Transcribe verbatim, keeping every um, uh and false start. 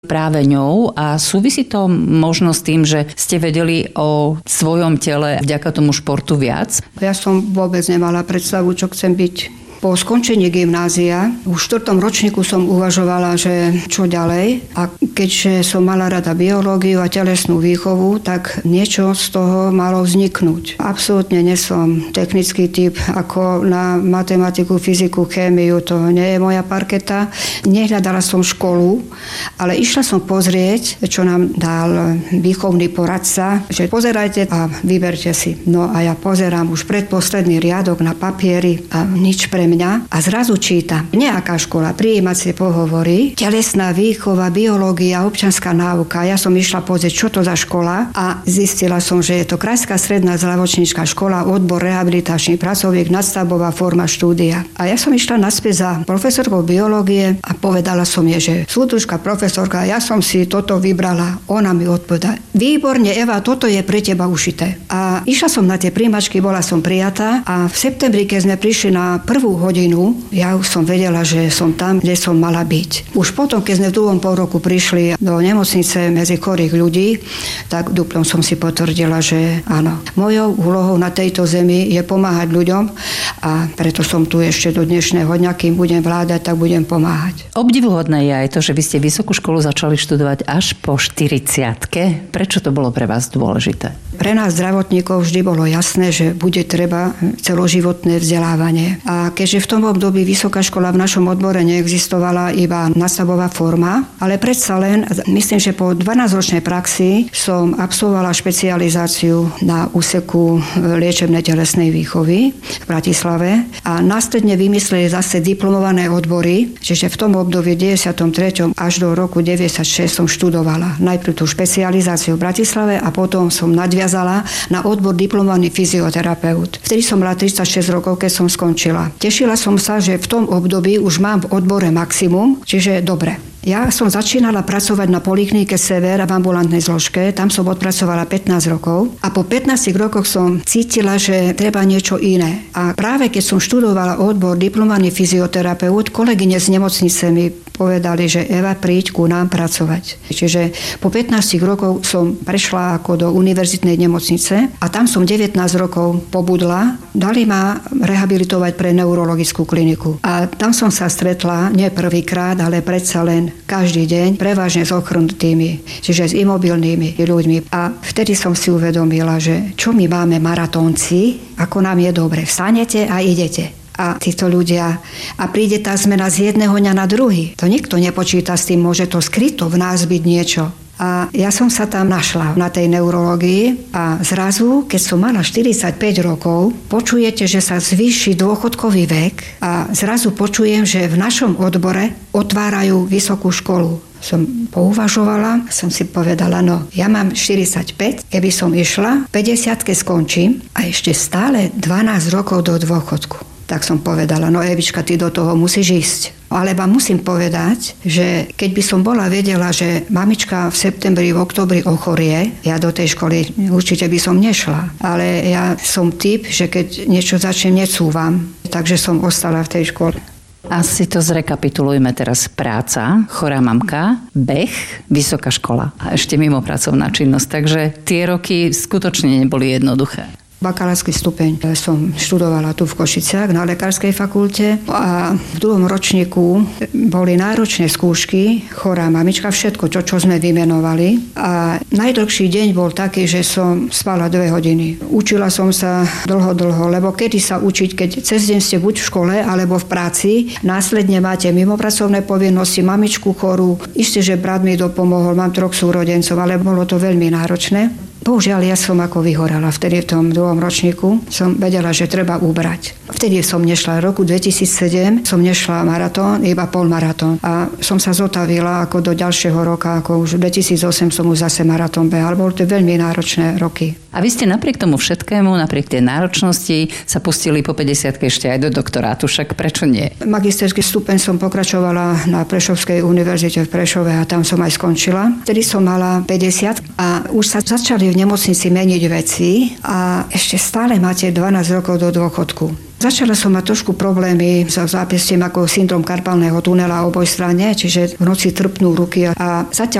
práve ňou a súvisí to možno s tým, že ste vedeli o svojom tele vďaka tomu športu viac? Ja som vôbec nemala predstavu, čo chcem byť. Po skončení gymnázia, v štvrtom ročníku som uvažovala, že čo ďalej. A keďže som mala rada biológiu a telesnú výchovu, tak niečo z toho malo vzniknúť. Absolútne nie som technický typ, ako na matematiku, fyziku, chémiu, to nie je moja parketa. Nehľadala som školu, ale išla som pozrieť, čo nám dal výchovný poradca, že pozerajte a vyberte si. No a ja pozerám už predposledný riadok na papieri a nič pre mňa a zrazu čítam. Nejaká škola, prijímacie pohovory, telesná výchova, biológia, občianská náuka. Ja som išla pozrieť, čo to za škola a zistila som, že je to Krajská stredná zdravotnícka škola, odbor rehabilitačný pracovník, nadstavbová forma štúdia. A ja som išla naspäť za profesorkou biológie a povedala som jej, že súdružka profesorka, ja som si toto vybrala. Ona mi odpovedala: výborne, Eva, toto je pre teba ušité. A išla som na tie príjmačky, bola som prijatá a v septembri, keď sme prišli na prvú hodinu, ja už som vedela, že som tam, kde som mala byť. Už potom, keď sme v druhom pol roku prišli do nemocnice medzi chorých ľudí, tak duplom som si potvrdila, že áno. Mojou úlohou na tejto zemi je pomáhať ľuďom a preto som tu ešte do dnešného dňa, kým budem vládať, tak budem pomáhať. Obdivuhodné je aj to, že vy ste vysokú školu začali študovať až po štyridsiatke. Prečo to bolo pre vás dôležité? Pre nás zdravotníkov vždy bolo jasné, že bude treba celoživotné vzdelávanie. A keďže v tom období vysoká škola v našom odbore neexistovala, iba nastavová forma, ale predsa len, myslím, že po dvanásťročnej praxi som absolvovala špecializáciu na úseku liečebnej telesnej výchovy v Bratislave a následne vymysleli zase diplomované odbory, čiže v tom období deväťdesiatom treťom až do roku deväťdesiatšesť som študovala najprv tú špecializáciu v Bratislave a potom som nadviazala na odbor diplomovaný fyzioterapeut. Vtedy som mala tridsaťšesť rokov, keď som skončila. Tešila som sa, že v tom období už mám v odbore maximum, čiže dobre. Ja som začínala pracovať na poliklinike Sever v ambulantnej zložke, tam som odpracovala pätnásť rokov a po pätnástich rokoch som cítila, že treba niečo iné. A práve keď som študovala odbor diplomovaný fyzioterapeut, kolegyne z nemocnice mi povedali, že Eva, príď ku nám pracovať. Čiže po pätnástich rokoch som prešla ako do univerzitnej nemocnice a tam som devätnásť rokov pobudla. Dali ma rehabilitovať pre neurologickú kliniku. A tam som sa stretla nie prvýkrát, ale predsa len každý deň, prevažne s ochrnutými, čiže s imobilnými ľuďmi. A vtedy som si uvedomila, že čo my máme maratónci, ako nám je dobre. Vstanete a idete. A títo ľudia, a príde tá zmena z jedného dňa na druhý. To nikto nepočíta s tým, môže to skryto v nás byť niečo. A ja som sa tam našla na tej neurológii a zrazu, keď som mala štyridsaťpäť rokov, počujete, že sa zvýši dôchodkový vek a zrazu počujem, že v našom odbore otvárajú vysokú školu. Som pouvažovala, som si povedala, no ja mám štyridsaťpäť, keby som išla, päťdesiatke skončím a ešte stále dvanásť rokov do dôchodku. Tak som povedala, no Evička, ty do toho musíš ísť. Ale vám musím povedať, že keď by som bola vedela, že mamička v septembri, v októbri ochorie, ja do tej školy určite by som nešla. Ale ja som typ, že keď niečo začnem, necúvam. Takže som ostala v tej škole. Asi to zrekapitulujme teraz. Práca, chorá mamka, beh, vysoká škola a ešte mimo pracovná činnosť. Takže tie roky skutočne neboli jednoduché. Bakalársky stupeň som študovala tu v Košiciach na lekárskej fakulte a v druhom ročníku boli náročné skúšky, chorá mamička, všetko, čo, čo sme vymenovali. A najdlhší deň bol taký, že som spala dve hodiny. Učila som sa dlho, dlho, lebo kedy sa učiť, keď cez deň ste buď v škole, alebo v práci, následne máte mimopracovné povinnosti, mamičku chorú. Isté, že brat mi dopomohol, mám troch súrodencov, ale bolo to veľmi náročné. Bohužiaľ, ja som ako vyhorala. Vtedy v tom druhom ročníku som vedela, že treba ubrať. Vtedy som nešla, v roku dvetisícsedem som nešla maratón, iba polmaratón. A som sa zotavila ako do ďalšieho roka, ako už v dvetisícosem som už zase maratón behal. Bolo to veľmi náročné roky. A vy ste napriek tomu všetkému, napriek tej náročnosti sa pustili po päťdesiatke ešte aj do doktorátu, však prečo nie? Magisterský stupeň som pokračovala na Prešovskej univerzite v Prešove a tam som aj skončila. Vtedy som mala päťdesiat a už sa začali v nemocnici meniť veci a ešte stále máte dvanásť rokov do dôchodku. Začala som mať trošku problémy so zápestím ako syndrom karpálneho tunela oboj strane, čiže v noci trpnú ruky a zatiaľ